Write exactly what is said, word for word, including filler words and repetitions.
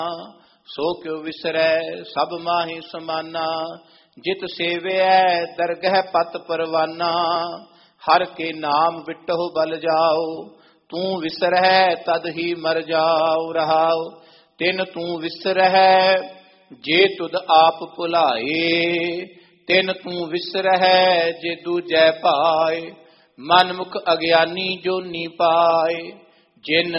ਸੋ ਕਿਉ ਵਿਸਰੈ ਸਭ ਮਾਹੀ ਸਮਾਨਾ। ਜਿਤ ਸੇਵਿਐ ਦਰਗਹਿ ਪਤ ਪਰਵਾਨਾ। ਹਰ ਕੇ ਨਾਮ ਵਿਟਹੁ ਬਲ ਜਾਓ। ਤੂੰ ਵਿਸਰਹਿ ਤਦ ਹੀ ਮਰ ਜਾਉ ਰਹਾਉ। ਤਿਨ ਤੂੰ ਵਿਸਰਹਿ ਜੇ ਤੁਧ ਆਪ ਭੁਲਾਏ। ਤਿਨ ਤੂੰ ਵਿਸਰਹਿ ਜੇ ਦੂਜੈ ਭਾਏ। ਮਨ ਮੁਖ ਅਗਿਆਨੀ ਜੋਨੀ ਪਾਏ। ਜਿਨ